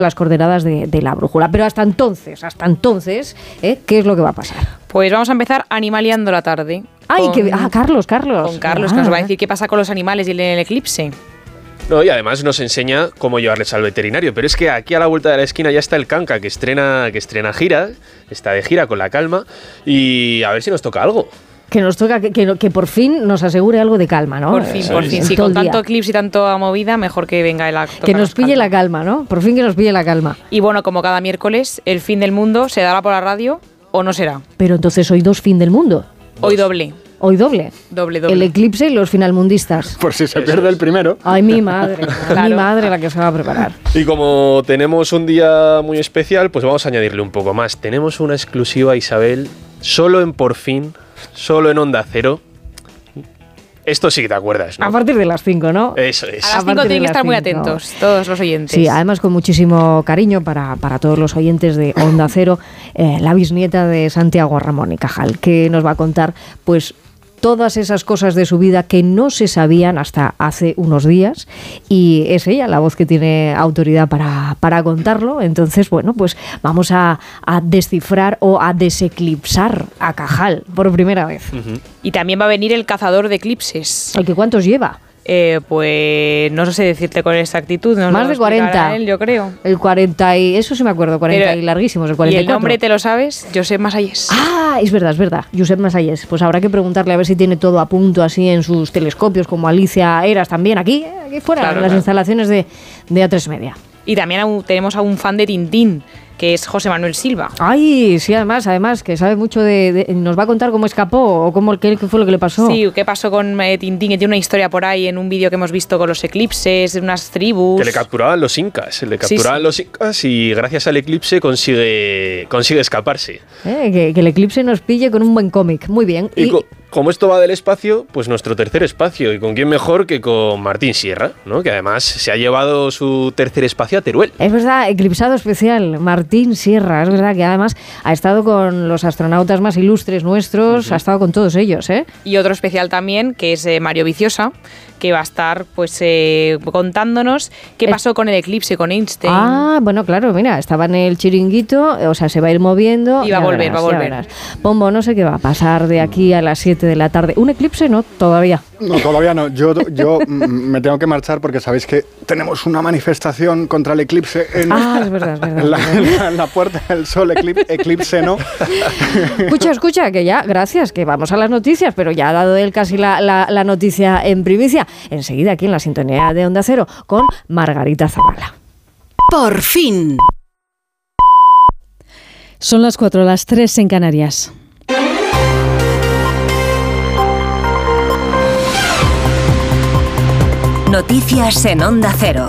las coordenadas de la brújula. Pero hasta entonces, ¿qué es lo que va a pasar? Pues vamos a empezar animaleando la tarde. Carlos. Con Carlos, que nos va a decir qué pasa con los animales y el eclipse. No, y además nos enseña cómo llevarles al veterinario. Pero es que aquí a la vuelta de la esquina ya está el Kanka, que estrena gira, está de gira con La Calma, y a ver si nos toca algo. Que nos toca, que por fin nos asegure algo de calma, ¿no? Por fin. Sí, con tanto eclipse y tanto movida, mejor que venga el acto. Que nos pille la calma, ¿no? Por fin que nos pille la calma. Y bueno, como cada miércoles, el fin del mundo se dará por la radio o no será. Pero entonces hoy 2 fin del mundo. Hoy doble. Hoy doble. Doble. El eclipse y los finalmundistas. Por si se pierde el primero. Ay, mi madre. Claro. Mi madre la que se va a preparar. Y como tenemos un día muy especial, pues vamos a añadirle un poco más. Tenemos una exclusiva, Isabel, solo en Por Fin, solo en Onda Cero. Esto sí que te acuerdas, ¿no? A partir de las 5, ¿no? Eso es. A las 5 tienen que estar muy atentos todos los oyentes. Sí, además con muchísimo cariño para todos los oyentes de Onda Cero, la bisnieta de Santiago Ramón y Cajal, que nos va a contar, pues, todas esas cosas de su vida que no se sabían hasta hace unos días, y es ella la voz que tiene autoridad para contarlo. Entonces, bueno, pues vamos a descifrar o a deseclipsar a Cajal por primera vez. Uh-huh. Y también va a venir el cazador de eclipses. ¿Y cuántos lleva? Pues no sé decirte con exactitud. Más de 40. Él, yo creo. El 40 y... Eso sí me acuerdo, 40 pero, y larguísimos, el 44. ¿Y el nombre te lo sabes? Josep Masayés. Ah, es verdad. Josep Masayés. Pues habrá que preguntarle a ver si tiene todo a punto así en sus telescopios, como Alicia Eras también, aquí fuera, claro, en las instalaciones de A3 Media. Y también tenemos a un fan de Tintín, que es José Manuel Silva. Ay, sí, además, que sabe mucho nos va a contar cómo escapó o qué fue lo que le pasó. Sí, qué pasó con Tintín, que tiene una historia por ahí en un vídeo que hemos visto con los eclipses, de unas tribus. Que le capturaban los incas, los incas, y gracias al eclipse consigue escaparse. Que el eclipse nos pille con un buen cómic, muy bien. Y como esto va del espacio, pues nuestro tercer espacio, y con quién mejor que con Martín Sierra, ¿no? Que además se ha llevado su tercer espacio a Teruel. Es verdad, eclipsado especial, Martín Sierra, es verdad que además ha estado con los astronautas más ilustres nuestros, uh-huh. Ha estado con todos ellos, ¿eh? Y otro especial también, que es Mario Viciosa, que va a estar pues contándonos qué pasó con el eclipse, con Einstein. Ah, bueno, claro, mira, estaba en el chiringuito, o sea, se va a ir moviendo. Y va a volver. Pombo, no sé qué va a pasar de aquí a las 7 de la tarde. ¿Un eclipse? No, todavía. No, todavía no. Yo me tengo que marchar porque sabéis que tenemos una manifestación contra el eclipse es verdad. En la Puerta del Sol, eclipse no. Escucha, que ya, gracias, que vamos a las noticias, pero ya ha dado él casi la noticia en primicia. Enseguida aquí en la sintonía de Onda Cero con Margarita Zavala. Por fin. Son las 4, las 3 en Canarias. Noticias en Onda Cero.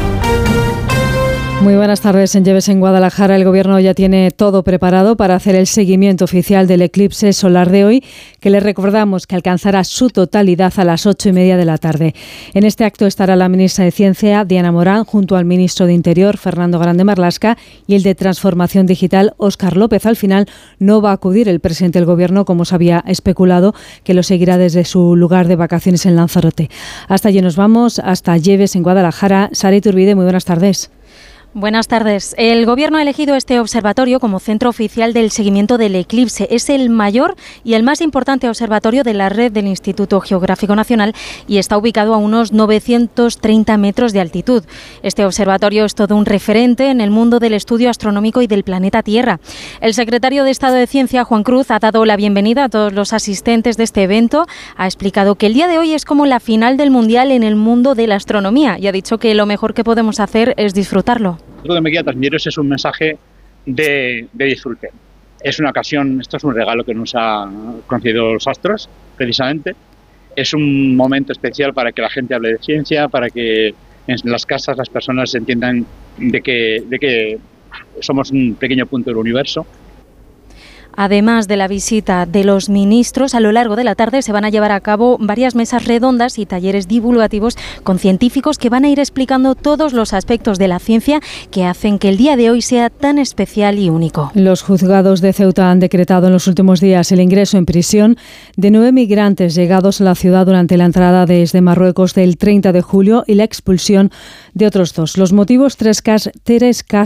Muy buenas tardes. En Lleves, en Guadalajara, el Gobierno ya tiene todo preparado para hacer el seguimiento oficial del eclipse solar de hoy, que les recordamos que alcanzará su totalidad a las 8:30 de la tarde. En este acto estará la ministra de Ciencia, Diana Morán, junto al ministro de Interior, Fernando Grande Marlaska, y el de Transformación Digital, Óscar López. Al final no va a acudir el presidente del Gobierno, como se había especulado, que lo seguirá desde su lugar de vacaciones en Lanzarote. Hasta allí nos vamos, hasta Lleves, en Guadalajara. Sara Iturbide, muy buenas tardes. Buenas tardes. El Gobierno ha elegido este observatorio como centro oficial del seguimiento del eclipse. Es el mayor y el más importante observatorio de la red del Instituto Geográfico Nacional y está ubicado a unos 930 metros de altitud. Este observatorio es todo un referente en el mundo del estudio astronómico y del planeta Tierra. El secretario de Estado de Ciencia, Juan Cruz, ha dado la bienvenida a todos los asistentes de este evento. Ha explicado que el día de hoy es como la final del Mundial en el mundo de la astronomía y ha dicho que lo mejor que podemos hacer es disfrutarlo. Lo que me quiero transmitiros es un mensaje de disfrute. Es una ocasión, esto es un regalo que nos ha concedido los astros, precisamente. Es un momento especial para que la gente hable de ciencia, para que en las casas las personas entiendan de que somos un pequeño punto del universo. Además de la visita de los ministros, a lo largo de la tarde se van a llevar a cabo varias mesas redondas y talleres divulgativos con científicos que van a ir explicando todos los aspectos de la ciencia que hacen que el día de hoy sea tan especial y único. Los juzgados de Ceuta han decretado en los últimos días el ingreso en prisión de 9 migrantes llegados a la ciudad durante la entrada desde Marruecos del 30 de julio y la expulsión de otros 2. Los motivos, tres casos